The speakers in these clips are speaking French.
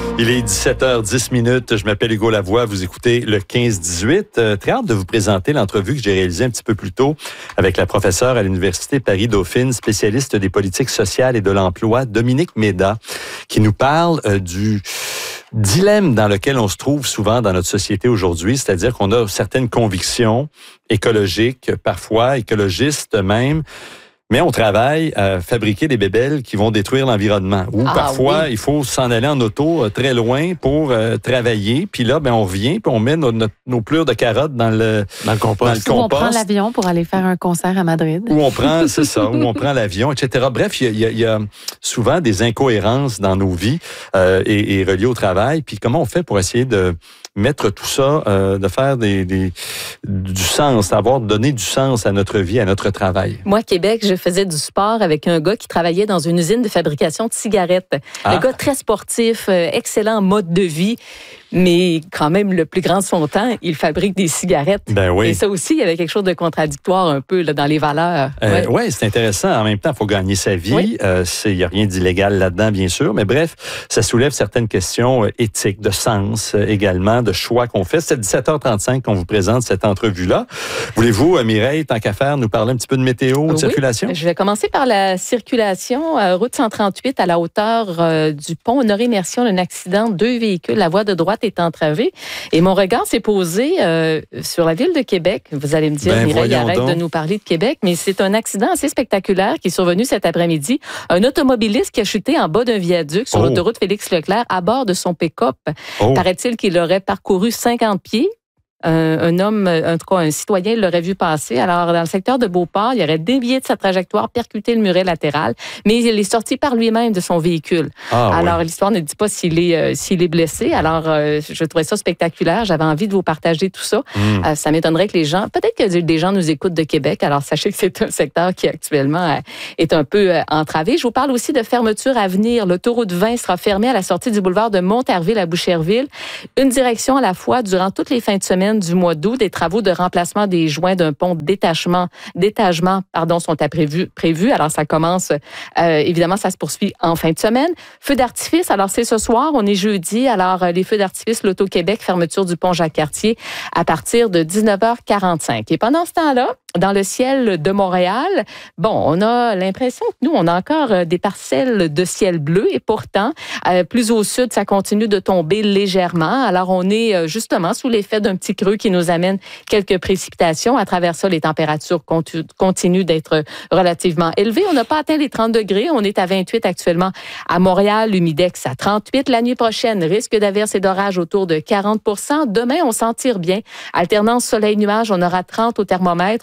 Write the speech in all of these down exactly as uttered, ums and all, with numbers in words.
Il est dix-sept heures dix minutes. Je m'appelle Hugo Lavoie. Vous écoutez le quinze dix-huit. Euh, très hâte de vous présenter l'entrevue que j'ai réalisée un petit peu plus tôt avec la professeure à l'Université Paris-Dauphine, spécialiste des politiques sociales et de l'emploi, Dominique Méda, qui nous parle euh, du dilemme dans lequel on se trouve souvent dans notre société aujourd'hui, c'est-à-dire qu'on a certaines convictions écologiques, parfois écologistes même, mais on travaille à fabriquer des bébelles qui vont détruire l'environnement. Ou ah, parfois, oui. il faut s'en aller en auto euh, très loin pour euh, travailler. Puis là, ben on revient, puis on met nos, nos, nos plures de carottes dans le, dans le compost. Dans le compost. Ou on prend l'avion pour aller faire un concert à Madrid. Ou on prend, c'est ça, ou on prend l'avion, et cetera. Bref, il y, y, y a souvent des incohérences dans nos vies euh, et, et reliées au travail. Puis comment on fait pour essayer de mettre tout ça, euh, de faire des, des, du sens, d'avoir donné du sens à notre vie, à notre travail? Moi, à Québec, je faisais du sport avec un gars qui travaillait dans une usine de fabrication de cigarettes. Ah. Le gars très sportif, excellent mode de vie, mais quand même, le plus grand de son temps, il fabrique des cigarettes. Ben oui. Et ça aussi, il y avait quelque chose de contradictoire un peu là, dans les valeurs. Oui, euh, ouais, c'est intéressant. En même temps, il faut gagner sa vie. Oui. Euh, il n'y a rien d'illégal là-dedans, bien sûr. Mais bref, ça soulève certaines questions éthiques, de sens également, de choix qu'on fait. C'est à dix-sept heures trente-cinq qu'on vous présente cette entrevue-là. Voulez-vous, Mireille, tant qu'à faire, nous parler un petit peu de météo, de oui. circulation? Je vais commencer par la circulation. Euh, route cent trente-huit, à la hauteur euh, du pont Honoré-Mercier, un accident, deux véhicules. La voie de droite est entravée. Et mon regard s'est posé euh, sur la ville de Québec. Vous allez me dire, ben, Mireille, arrête donc de nous parler de Québec, mais c'est un accident assez spectaculaire qui est survenu cet après-midi. Un automobiliste qui a chuté en bas d'un viaduc sur oh. l'autoroute Félix-Leclerc à bord de son pick-up. Oh. Paraît-il qu'il aurait parcouru cinquante pieds. Un, un homme, en tout cas un citoyen, l'aurait vu passer. Alors, dans le secteur de Beauport, il aurait dévié de sa trajectoire, percuté le muret latéral, mais il est sorti par lui-même de son véhicule. Ah, alors, oui. l'histoire ne dit pas s'il est, euh, s'il est blessé. Alors, euh, je trouvais ça spectaculaire. J'avais envie de vous partager tout ça. Mm. Euh, ça m'étonnerait que les gens... Peut-être que des gens nous écoutent de Québec. Alors, sachez que c'est un secteur qui, actuellement, euh, est un peu euh, entravé. Je vous parle aussi de fermeture à venir. L'autoroute vingt sera fermée à la sortie du boulevard de Montarville à Boucherville. Une direction à la fois durant toutes les fins de semaine du mois d'août. Des travaux de remplacement des joints d'un pont de détachement, d'étagement, pardon, sont à prévu, prévus. Alors, ça commence, euh, évidemment, ça se poursuit en fin de semaine. Feux d'artifice, alors c'est ce soir, on est jeudi. Alors, les feux d'artifice, l'Auto-Québec, fermeture du pont Jacques-Cartier à partir de dix-neuf heures quarante-cinq. Et pendant ce temps-là, dans le ciel de Montréal, bon, on a l'impression que nous, on a encore des parcelles de ciel bleu et pourtant, euh, plus au sud, ça continue de tomber légèrement. Alors, on est justement sous l'effet d'un petit creux qui nous amène quelques précipitations. À travers ça, les températures continu- continuent d'être relativement élevées. On n'a pas atteint les trente degrés. On est à vingt-huit actuellement à Montréal, l'humidex à trente-huit. La nuit prochaine, risque d'averses et d'orages autour de quarante pour cent. Demain, on s'en tire bien. Alternance soleil-nuage, on aura trente au thermomètre.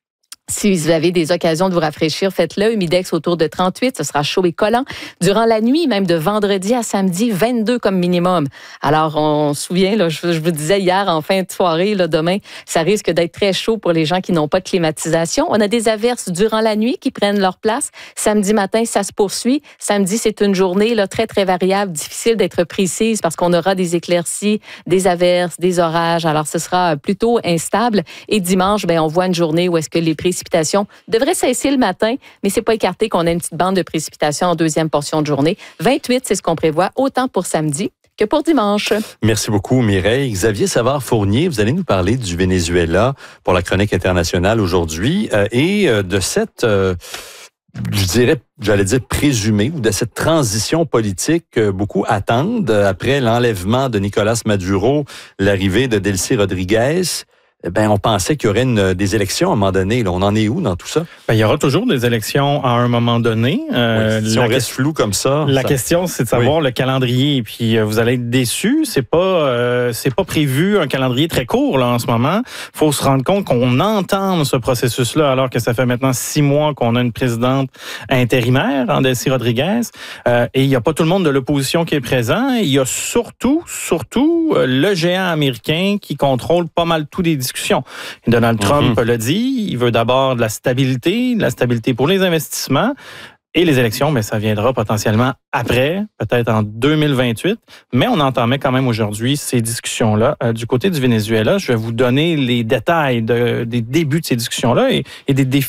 Si vous avez des occasions de vous rafraîchir, faites-le. Humidex autour de trente-huit, ce sera chaud et collant. Durant la nuit, même de vendredi à samedi, vingt-deux comme minimum. Alors, on se souvient, là, je, je vous disais hier en fin de soirée, là, demain, ça risque d'être très chaud pour les gens qui n'ont pas de climatisation. On a des averses durant la nuit qui prennent leur place. Samedi matin, ça se poursuit. Samedi, c'est une journée là, très, très variable, difficile d'être précise parce qu'on aura des éclaircies, des averses, des orages. Alors, ce sera plutôt instable. Et dimanche, ben, on voit une journée où est-ce que les précipitations devrait cesser le matin, mais c'est pas écarté qu'on ait une petite bande de précipitations en deuxième portion de journée. vingt-huit, c'est ce qu'on prévoit, autant pour samedi que pour dimanche. Merci beaucoup, Mireille. Xavier Savard-Fournier, vous allez nous parler du Venezuela pour la chronique internationale aujourd'hui euh, et euh, de cette... Euh, je dirais, j'allais dire présumée, ou de cette transition politique que beaucoup attendent après l'enlèvement de Nicolas Maduro, l'arrivée de Delcy Rodriguez. Ben, on pensait qu'il y aurait une, des élections à un moment donné. Là. On en est où dans tout ça? Ben, il y aura toujours des élections à un moment donné. Euh, oui, si on reste flou comme ça. La ça... question, c'est de savoir oui. le calendrier. Et puis, euh, vous allez être déçus. C'est pas, euh, c'est pas prévu un calendrier très court là en ce moment. Il faut se rendre compte qu'on entame ce processus-là alors que ça fait maintenant six mois qu'on a une présidente intérimaire, hein, Delcy Rodriguez. Euh, et il n'y a pas tout le monde de l'opposition qui est présent. Il y a surtout, surtout euh, le géant américain qui contrôle pas mal tous les discussions. Donald Trump mm-hmm. l'a dit, il veut d'abord de la stabilité, de la stabilité pour les investissements. Et les élections, mais ça viendra potentiellement après, peut-être en deux mille vingt-huit. Mais on entamait quand même aujourd'hui ces discussions-là. Euh, du côté du Venezuela, je vais vous donner les détails de, des débuts de ces discussions-là et, et des défis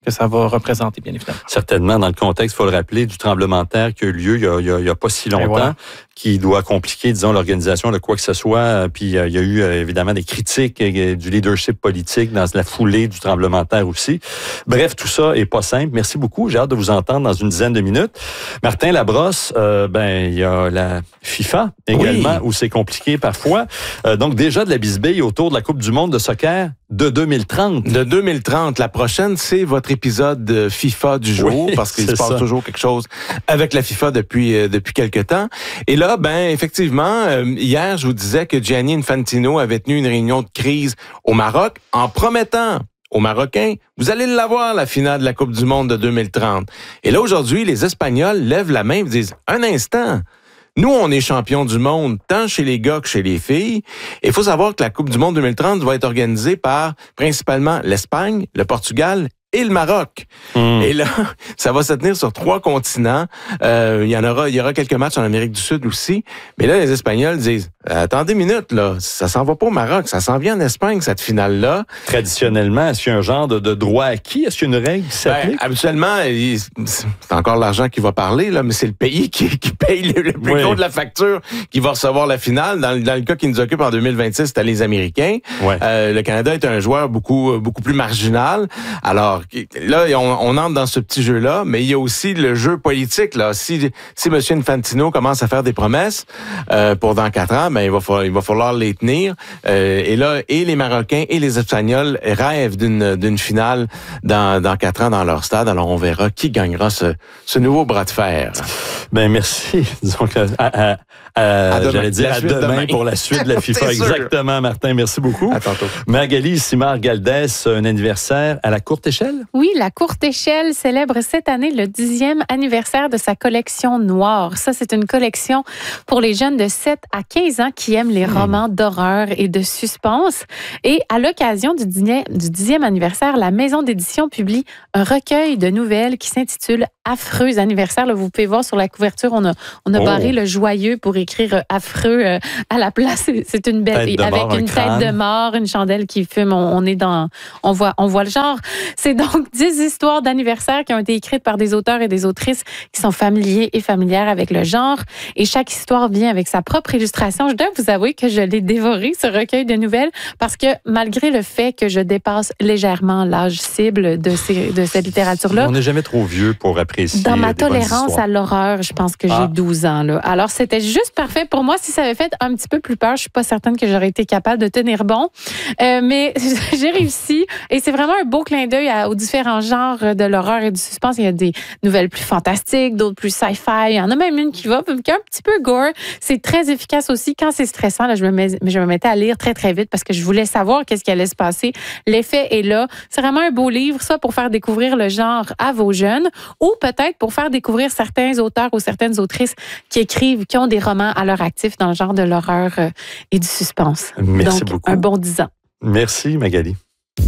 que ça va représenter, bien évidemment. Certainement, dans le contexte, il faut le rappeler, du tremblement de terre qui a eu lieu il y a, il y a, il y a pas si longtemps, voilà. Qui doit compliquer, disons, l'organisation de quoi que ce soit. Puis il y a eu, évidemment, des critiques du leadership politique dans la foulée du tremblement de terre aussi. Bref, tout ça est pas simple. Merci beaucoup. J'ai hâte de vous entendre dans une dizaine de minutes. Martin Labrosse, euh, ben il y a la FIFA également, oui. Où c'est compliqué parfois. Euh, donc déjà de la bisbille autour de la Coupe du monde de soccer de deux mille trente. De deux mille trente. La prochaine, c'est votre épisode FIFA du jour, oui, parce qu'il se passe ça. Toujours quelque chose avec la FIFA depuis euh, depuis quelque temps. Et là, ben effectivement, euh, hier, je vous disais que Gianni Infantino avait tenu une réunion de crise au Maroc en promettant aux Marocains, vous allez l'avoir, la finale de la Coupe du monde de deux mille trente. Et là, aujourd'hui, les Espagnols lèvent la main et disent, un instant, nous, on est champions du monde, tant chez les gars que chez les filles. Et il faut savoir que la Coupe du monde deux mille trente va être organisée par principalement l'Espagne, le Portugal et le Maroc. Mmh. Et là, ça va se tenir sur trois continents. Euh, il y en aura, il y aura quelques matchs en Amérique du Sud aussi. Mais là, les Espagnols disent, attendez une minute, là, ça s'en va pas au Maroc, ça s'en vient en Espagne, cette finale-là. Traditionnellement, est-ce qu'il y a un genre de, de droit acquis? Est-ce qu'il y a une règle qui s'applique? Ben, habituellement, il, c'est encore l'argent qui va parler, là, mais c'est le pays qui, qui paye le, le plus oui. gros de la facture qui va recevoir la finale. Dans, dans le cas qui nous occupe en deux mille vingt-six, c'était les Américains. Ouais. Euh, le Canada est un joueur beaucoup, beaucoup plus marginal. Alors, là, on, on entre dans ce petit jeu-là, mais il y a aussi le jeu politique, là. Si, si M. Infantino commence à faire des promesses euh, pour dans quatre ans, ben, il va falloir, il va falloir les tenir. Euh, et là, et les Marocains et les Espagnols rêvent d'une, d'une finale dans, dans quatre ans dans leur stade. Alors, on verra qui gagnera ce, ce nouveau bras de fer. Ben, merci. Disons que, à, à, à, à demain. J'allais dire à demain, demain pour la suite de la FIFA. Exactement, Martin. Merci beaucoup. À tantôt. Magali Simard-Galdès, un anniversaire à la courte échelle? Oui, la courte échelle célèbre cette année le dixième anniversaire de sa collection Noire. Ça, c'est une collection pour les jeunes de sept à quinze ans qui aiment les romans d'horreur et de suspense. Et à l'occasion du dixième anniversaire, la maison d'édition publie un recueil de nouvelles qui s'intitule Affreux anniversaire. Là, vous pouvez voir sur la couverture, on a, on a oh. barré le joyeux pour écrire affreux euh, à la place. C'est une belle, tête avec mort, une crâne. tête de mort, une chandelle qui fume. On, on est dans, on voit, on voit le genre. C'est donc dix histoires d'anniversaire qui ont été écrites par des auteurs et des autrices qui sont familiers et familières avec le genre. Et chaque histoire vient avec sa propre illustration. Je dois vous avouer que je l'ai dévoré, ce recueil de nouvelles, parce que malgré le fait que je dépasse légèrement l'âge cible de, ces, de cette littérature-là. On n'est jamais trop vieux pour apprécier. Dans ma tolérance à l'horreur, je pense que j'ai ah. douze ans. Là. Alors, c'était juste parfait pour moi. Si ça avait fait un petit peu plus peur, je suis pas certaine que j'aurais été capable de tenir bon. Euh, mais j'ai réussi. Et c'est vraiment un beau clin d'œil à, aux différents genres de l'horreur et du suspense. Il y a des nouvelles plus fantastiques, d'autres plus sci-fi. Il y en a même une qui va, qui est un petit peu gore. C'est très efficace aussi. Quand c'est stressant, là, je, me mets, je me mettais à lire très, très vite parce que je voulais savoir qu'est-ce qui allait se passer. L'effet est là. C'est vraiment un beau livre, soit pour faire découvrir le genre à vos jeunes ou peut-être pour faire découvrir certains auteurs ou certaines autrices qui écrivent, qui ont des romans à leur actif dans le genre de l'horreur et du suspense. Merci Donc, beaucoup. Un bon dix ans. Merci, Magali.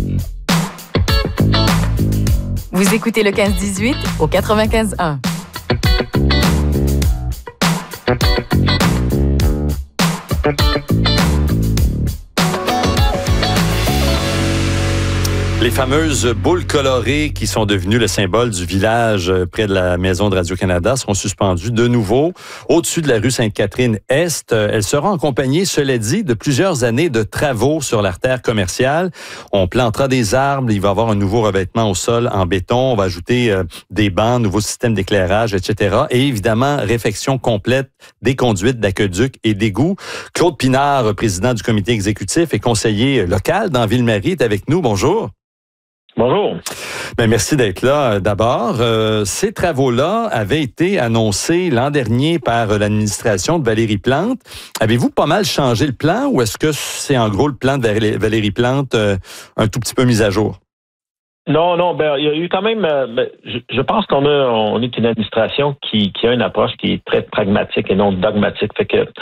Vous écoutez le quinze dix-huit au quatre-vingt-quinze un. Les fameuses boules colorées qui sont devenues le symbole du village près de la maison de Radio-Canada seront suspendues de nouveau au-dessus de la rue Sainte-Catherine-Est. Elles seront accompagnées, cela dit, de plusieurs années de travaux sur l'artère commerciale. On plantera des arbres, il va y avoir un nouveau revêtement au sol en béton, on va ajouter euh, des bancs, nouveaux systèmes d'éclairage, et cetera. Et évidemment, réfection complète des conduites d'aqueduc et d'égouts. Claude Pinard, président du comité exécutif et conseiller local dans Ville-Marie, est avec nous. Bonjour. Bonjour. Ben, merci d'être là. D'abord, euh, ces travaux-là avaient été annoncés l'an dernier par l'administration de Valérie Plante. Avez-vous pas mal changé le plan ou est-ce que c'est en gros le plan de Valérie Plante euh, un tout petit peu mis à jour? Non, non, ben il y a eu quand même. Euh, je, je pense qu'on a, on est une administration qui, qui a une approche qui est très pragmatique et non dogmatique. Fait que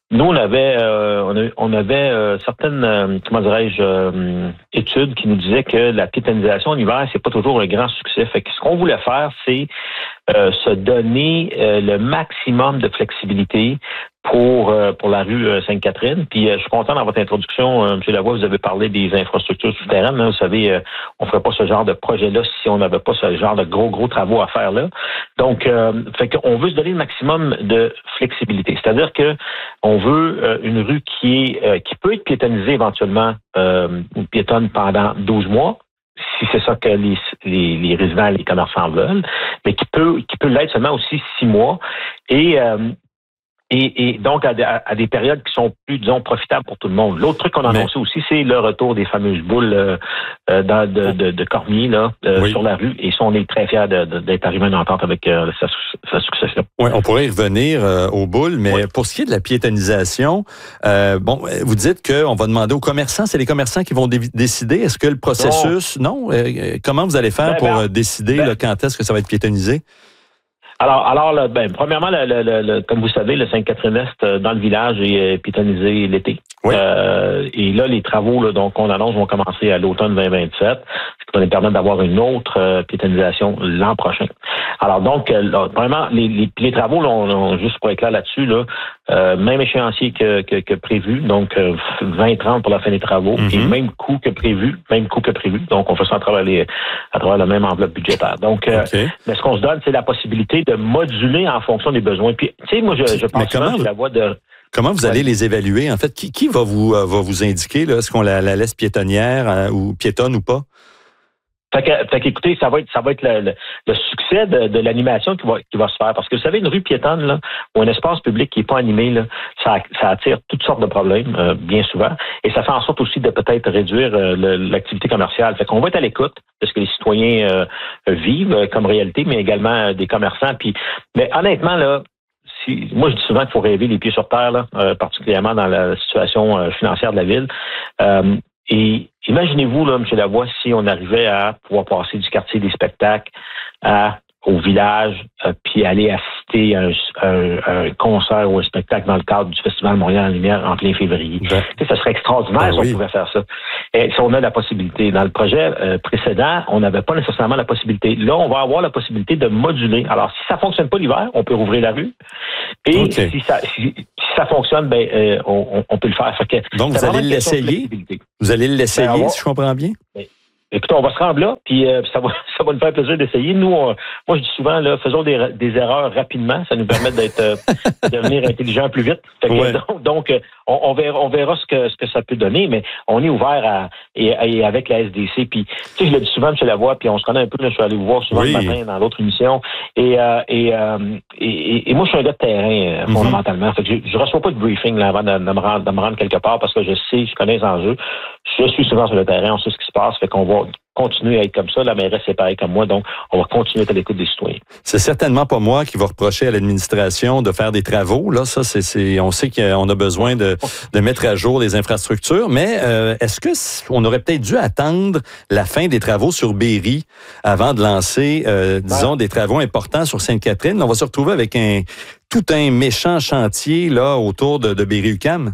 nous, on avait, euh, on, a, on avait euh, certaines, euh, comment dirais-je, euh, études qui nous disaient que la piétonisation en hiver, c'est pas toujours un grand succès. Fait que ce qu'on voulait faire, c'est euh, se donner euh, le maximum de flexibilité pour euh, pour la rue euh, Sainte-Catherine. Puis euh, je suis content dans votre introduction, euh, M. Lavoie, vous avez parlé des infrastructures souterraines. Hein, vous savez, euh, on ne ferait pas ce genre de projet-là si on n'avait pas ce genre de gros, gros travaux à faire là. Donc, euh, fait qu'on veut se donner le maximum de flexibilité. C'est-à-dire que on veut euh, une rue qui est euh, qui peut être piétonnisée éventuellement euh, ou piétonne pendant douze mois. Si c'est ça que les, les, les résidents, les commerçants veulent, mais qui peut qui peut l'être seulement aussi six mois. Et euh, Et, et donc, à, à, à des périodes qui sont plus, disons, profitables pour tout le monde. L'autre truc qu'on a annoncé aussi, c'est le retour des fameuses boules euh, dans, de, de, de Cormier là, euh, oui. sur la rue. Et ça, on est très fiers de, de, d'être arrivé à une entente avec euh, sa, sa succession. Oui, on pourrait y revenir euh, aux boules, mais oui. pour ce qui est de la piétonisation, euh, bon, vous dites qu'on va demander aux commerçants, c'est les commerçants qui vont dé- décider. Est-ce que le processus... Non? non euh, comment vous allez faire ben, pour ben, décider ben, là, quand est-ce que ça va être piétonisé? Alors, alors, là, ben, premièrement, le, le, le, comme vous savez, le Sainte-Catherine-Est dans le village est piétonisé l'été. Oui. Euh, et là, les travaux, là, donc, qu'on annonce vont commencer à l'automne vingt vingt-sept, ce qui va nous permettre d'avoir une autre euh, piétonisation l'an prochain. Alors, donc, là, vraiment, les, les, les travaux, là, on, on, juste pour être clair là-dessus, là, euh, même échéancier que, que, que prévu, donc euh, vingt trente pour la fin des travaux, mm-hmm. et même coût que prévu, même coût que prévu. Donc, on fait ça à travers, les, à travers la même enveloppe budgétaire. Donc, euh, okay. mais ce qu'on se donne, c'est la possibilité de moduler en fonction des besoins. Puis, tu sais, moi, je, je pense que c'est la voie de... Comment vous allez les évaluer? En fait, qui, qui va vous euh, va vous indiquer là, est-ce qu'on la, la laisse piétonnière euh, ou piétonne ou pas? Fait que, fait qu'écoutez, ça va être, ça va être le, le, le succès de, de l'animation qui va, qui va se faire. Parce que vous savez, une rue piétonne, là, ou un espace public qui n'est pas animé, là, ça, ça attire toutes sortes de problèmes, euh, bien souvent. Et ça fait en sorte aussi de peut-être réduire euh, le, l'activité commerciale. Fait qu'on va être à l'écoute de ce que les citoyens euh, vivent euh, comme réalité, mais également euh, des commerçants. Puis, mais honnêtement, là, si, moi, je dis souvent qu'il faut rêver les pieds sur terre, là, euh, particulièrement dans la situation euh, financière de la ville. Euh, et imaginez-vous, là, M. Lavoie, si on arrivait à pouvoir passer du quartier des spectacles à, au village, euh, puis aller assister à un, un, un concert ou un spectacle dans le cadre du Festival Montréal en Lumière en plein février. Ben, ça serait extraordinaire ben si oui. on pouvait faire ça. Et si on a la possibilité. Dans le projet euh, précédent, on n'avait pas nécessairement la possibilité. Là, on va avoir la possibilité de moduler. Alors, si ça ne fonctionne pas l'hiver, on peut rouvrir la rue. Et okay. si, ça, si, si ça fonctionne, ben, euh, on, on peut le faire. Fait que donc, vous allez l'essayer? Vous allez l'essayer, ben, va, si je comprends bien? Ben, écoutez, on va se rendre là, puis euh, ça, va, ça va nous faire plaisir d'essayer. Nous, on, moi, je dis souvent, là, faisons des, des erreurs rapidement. Ça nous permet d'être, euh, de devenir intelligent plus vite. Fait que, ouais. Donc, donc on, on verra, on verra ce que, ce que ça peut donner, mais on est ouvert à, et, et avec la S D C. Puis, tu sais, je le dis souvent, M. Lavoie, puis on se connaît un peu. Là, je suis allé vous voir souvent oui. le matin dans l'autre émission. Et, euh, et, euh, et, et moi, je suis un gars de terrain, euh, mm-hmm. fondamentalement. Fait que je, je reçois pas de briefing là, avant de, de, me rendre, de me rendre quelque part parce que je sais, je connais les enjeux. Je suis souvent sur le terrain, on sait ce qui se passe. Fait qu'on va continuer à être comme ça. La mairesse est pareil comme moi, donc on va continuer à être à l'écoute des citoyens. C'est certainement pas moi qui va reprocher à l'administration de faire des travaux. Là, ça, c'est, c'est on sait qu'on a besoin de, de mettre à jour les infrastructures, mais euh, est-ce que on aurait peut-être dû attendre la fin des travaux sur Berry avant de lancer, euh, disons, ouais. des travaux importants sur Sainte-Catherine? On va se retrouver avec un tout un méchant chantier là autour de, de Berry-UQAM.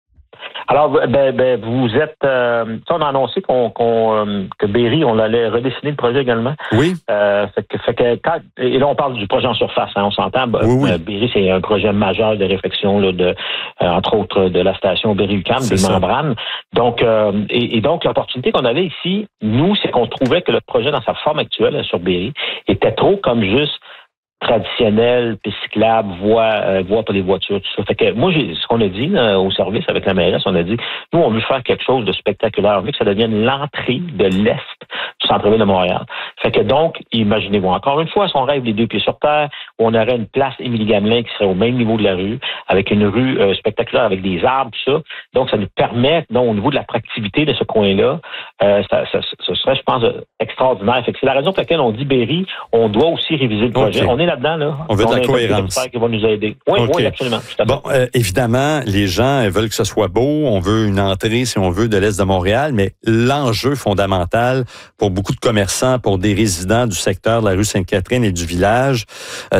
Alors, ben, ben, vous êtes... Euh, on a annoncé qu'on, qu'on, euh, que Berry, on allait redessiner le projet également. Oui. Euh, fait que, fait que quand, et là, on parle du projet en surface, hein, on s'entend. Oui, oui. Euh, Berry, c'est un projet majeur de réflexion, là, de, euh, entre autres, de la station Berry-UQAM, des ça. membranes. Donc, euh, et, et donc, l'opportunité qu'on avait ici, nous, c'est qu'on trouvait que le projet, dans sa forme actuelle, sur Berry, était trop comme juste traditionnel, piste cyclable, voie, euh, voie pour les voitures, tout ça. Fait que moi, j'ai, ce qu'on a dit là, au service avec la mairesse, on a dit, nous, on veut faire quelque chose de spectaculaire. On veut que ça devienne l'entrée de l'Est du centre-ville de Montréal. Fait que donc, imaginez-vous encore une fois, si on rêve les deux pieds sur terre, où on aurait une place Émilie-Gamelin qui serait au même niveau de la rue, avec une rue euh, spectaculaire, avec des arbres, tout ça. Donc, ça nous permet, donc, au niveau de l'attractivité de ce coin-là, euh, ça, ça, ce serait, je pense, extraordinaire. Fait que c'est la raison pour laquelle on dit Berry, on doit aussi réviser le projet. Okay. On est là-dedans, là. On veut de la cohérence. Qui va nous aider. Oui, okay. oui, absolument. Bon, euh, évidemment, les gens veulent que ce soit beau. On veut une entrée, si on veut, de l'Est de Montréal, mais l'enjeu fondamental pour beaucoup de commerçants, pour des résidents du secteur de la rue Sainte-Catherine et du village, euh,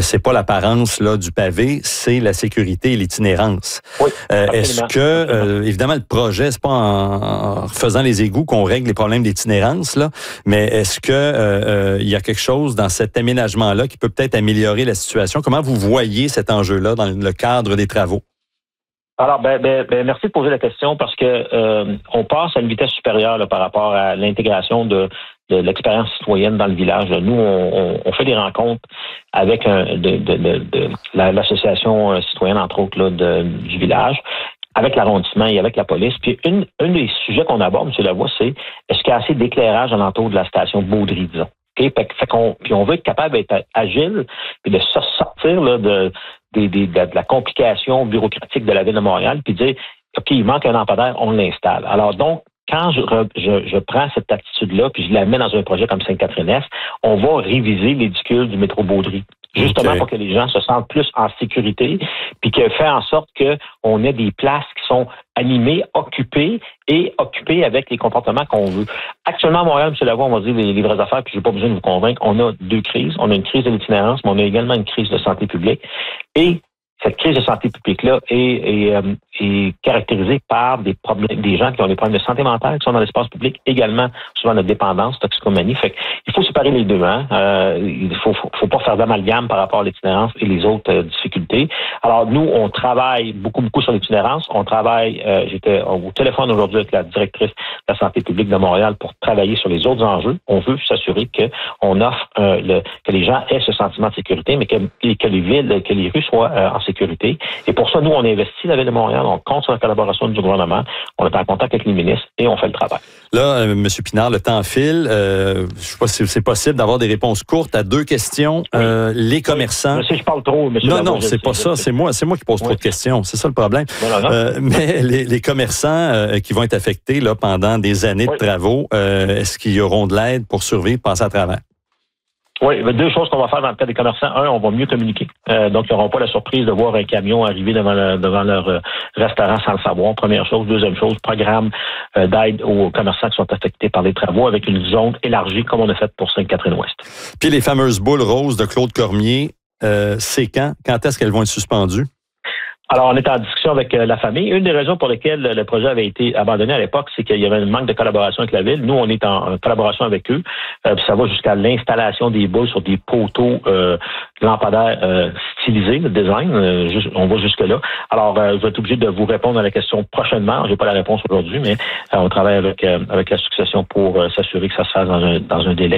c'est pas l'apparence là du pavé, c'est la sécurité et l'itinérance. Oui, euh, est-ce que, euh, évidemment, le projet, c'est pas en, en faisant les égouts qu'on règle les problèmes d'itinérance, là, mais est-ce que euh, euh, il y a quelque chose dans cet aménagement-là qui peut peut-être améliorer la situation? Comment vous voyez cet enjeu-là dans le cadre des travaux? Alors, ben, ben, ben, merci de poser la question parce que euh, on passe à une vitesse supérieure là, par rapport à l'intégration de, de l'expérience citoyenne dans le village. Nous, on, on fait des rencontres avec un, de, de, de, de l'association citoyenne, entre autres, là, de, du village, avec l'arrondissement et avec la police. Puis, une, un des sujets qu'on aborde, M. Lavoie, c'est est-ce qu'il y a assez d'éclairage alentour de la station Baudry, disons. Okay? Fait, fait qu'on, puis on veut être capable d'être agile et de se sortir là, de, de, de, de la complication bureaucratique de la Ville de Montréal, puis dire, OK, il manque un lampadaire, on l'installe. Alors donc, quand je, je, je prends cette attitude-là, puis je la mets dans un projet comme Sainte-Catherine-Est, on va réviser l'édicule du métro Baudry. Justement okay. pour que les gens se sentent plus en sécurité, puis que fait en sorte qu'on ait des places qui sont animées, occupées et occupées avec les comportements qu'on veut. Actuellement, à Montréal, M. Lavoie, on va dire les, les vraies affaires, puis je n'ai pas besoin de vous convaincre, on a deux crises. On a une crise de l'itinérance, mais on a également une crise de santé publique. Et cette crise de santé publique-là est, est, euh, est caractérisée par des problèmes, des gens qui ont des problèmes de santé mentale, qui sont dans l'espace public, également souvent de dépendance, toxicomanie. Fait il faut séparer les deux. Hein? Euh, il faut, faut, faut pas faire d'amalgame par rapport à l'itinérance et les autres euh, difficultés. Alors nous, on travaille beaucoup, beaucoup sur l'itinérance. On travaille, euh, j'étais au téléphone aujourd'hui avec la directrice de la santé publique de Montréal pour travailler sur les autres enjeux. On veut s'assurer que on offre euh, le, que les gens aient ce sentiment de sécurité, mais que, que les villes, que les rues soient euh, en sécurité. Et pour ça, nous, on investit la Ville de Montréal, on compte sur la collaboration du gouvernement, on est en contact avec les ministres et on fait le travail. Là, euh, M. Pinard, le temps file. Euh, je ne sais pas si c'est possible d'avoir des réponses courtes à deux questions. Oui. Euh, les commerçants... Oui. Je sais, je parle trop, M. Non, non, c'est pas ça. C'est moi, c'est moi qui pose oui. trop de questions. C'est ça le problème. Non, non, non. Euh, mais les, les commerçants euh, qui vont être affectés là, pendant des années oui. de travaux, euh, est-ce qu'ils auront de l'aide pour survivre, passer à travers? Oui, deux choses qu'on va faire dans le cas des commerçants. Un, on va mieux communiquer. Euh, donc, ils n'auront pas la surprise de voir un camion arriver devant, le, devant leur euh, restaurant sans le savoir. Première chose. Deuxième chose, programme euh, d'aide aux commerçants qui sont affectés par les travaux avec une zone élargie comme on a fait pour Sainte-Catherine-Ouest. Puis les fameuses boules roses de Claude Cormier, euh, c'est quand? Quand est-ce qu'elles vont être suspendues? Alors, on est en discussion avec la famille. Une des raisons pour lesquelles le projet avait été abandonné à l'époque, c'est qu'il y avait un manque de collaboration avec la Ville. Nous, on est en collaboration avec eux. Euh, ça va jusqu'à l'installation des boules sur des poteaux euh, lampadaires euh, stylisés, le design. Euh, juste, on va jusque-là. Alors, euh, je vais être obligé de vous répondre à la question prochainement. Je n'ai pas la réponse aujourd'hui, mais euh, on travaille avec, euh, avec la succession pour euh, s'assurer que ça se fasse dans un, dans un délai